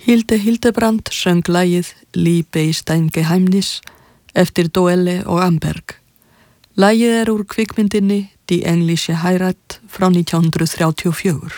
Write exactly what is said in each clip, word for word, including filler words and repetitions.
Hilde Hildebrandt söng lagið Liebe ist ein Geheimnis eftir Doelle og Amberg. Lagið er úr kvikmyndinni Die englische Heirat frá nítján hundrað þrjátíu og fjögur.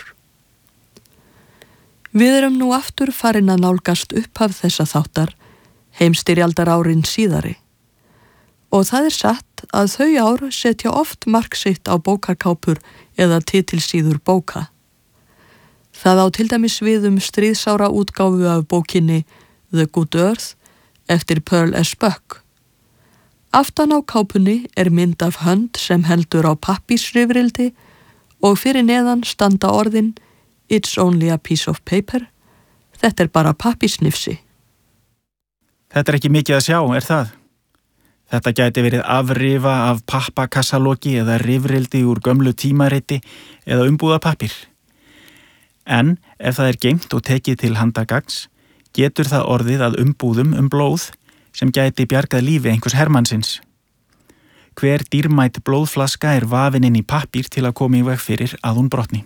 Við erum nú aftur farin að nálgast upphaf þessa þáttar, heimstyrjaldar árin síðari. Og það er satt að þau ár setja oft mark sitt á bókarkápur eða titilsíður bóka. Það á til dæmis við um stríðsára útgáfu af bókinni The Good Earth eftir Pearl S. Buck. Aftan á kápunni er mynd af hönd sem heldur á pappírsrifrildi og fyrir neðan standa orðin It's only a piece of paper. Þetta er bara pappírsnifsi. Þetta er ekki mikið að sjá, er það? Þetta gæti verið afrifa af pappakassaloki eða rifrildi úr gömlu tímariti eða umbúða pappír. En ef það er geymt og tekið til handagagns, getur það orðið að umbúðum um blóð sem gæti bjargað lífi einhvers hermannsins. Hver dýrmæt blóðflaska er vafin inn í pappír til að koma í veg fyrir að hún brotni.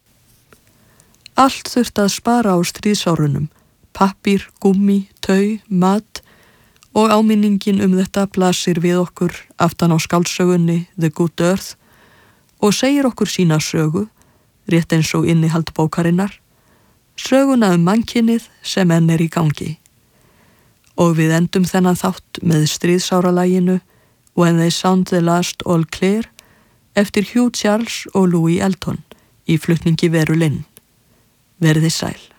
Allt þurfti að spara á stríðsárunum, pappír, gúmmi, tau, mat og áminningin um þetta blasir við okkur aftan á skáldsögunni The Good Earth og segir okkur sína sögu, rétt eins og innihald bókarinnar, söguna um mannkynið sem enn er í gangi. Og við endum þennan þátt með stríðsáralaginu When they sound the last all clear eftir Hugh Charles og Louis Elton í flutningi Veru Lynn. Verði sæl.